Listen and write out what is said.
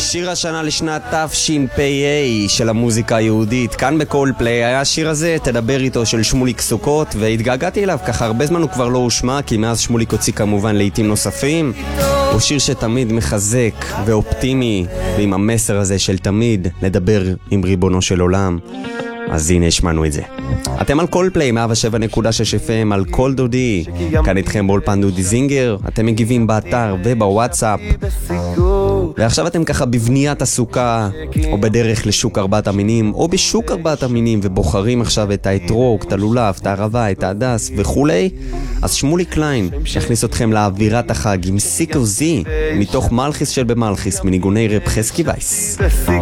שיר השנה לשנת תשפ"א של המוזיקה היהודית, כאן בקולפליי. היה השיר הזה, תדבר איתו, של שמוליק סוכות, והתגעגעתי אליו, ככה הרבה זמן הוא כבר לא הושמע, כי מאז שמוליק הוציא כמובן לעיתים נוספים. הוא שיר שתמיד מחזק ואופטימי, ועם המסר הזה של תמיד לדבר עם ריבונו של עולם. אז הנה השמענו את זה. אתם על קולפליי 107.6 FM, על קול דודי. כאן איתכם באולפן דודי זינגר. אתם מגיבים באתר ובוואטסאפ. ועכשיו אתם ככה בבניית הסוכה, או בדרך לשוק ארבעת המינים, או בשוק ארבעת המינים, ובוחרים עכשיו את האתרוג, את הלולב, את הערבה, את ההדס וכולי. אז שמוליק קליין יכניס אתכם לאווירת החג עם סיקו זי, מתוך מלכיס של במלכיס, מניגוני רב חסקי וייס.